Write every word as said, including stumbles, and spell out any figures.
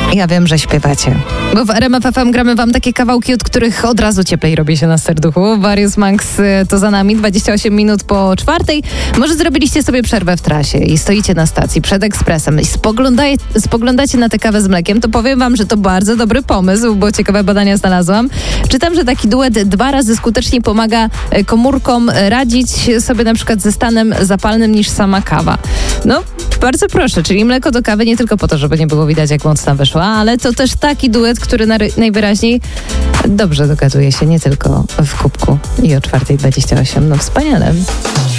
Ja wiem, że śpiewacie. Bo w R M F F M gramy wam takie kawałki, od których od razu cieplej robi się na serduchu. Various Monks to za nami, dwadzieścia osiem minut po czwartej. Może zrobiliście sobie przerwę w trasie i stoicie na stacji przed ekspresem i spoglądaj, spoglądacie na tę kawę z mlekiem, to powiem wam, że to bardzo dobry pomysł, bo ciekawe badania znalazłam. Czytam, że taki duet dwa razy skuteczniej pomaga komórkom radzić sobie na przykład ze stanem zapalnym niż sama kawa. No, bardzo proszę, czyli mleko do kawy nie tylko po to, żeby nie było widać, jak mocna wyszła, ale to też taki duet, który najwyraźniej dobrze dogaduje się nie tylko w kubku i o czwartej dwadzieścia osiem. No wspaniale.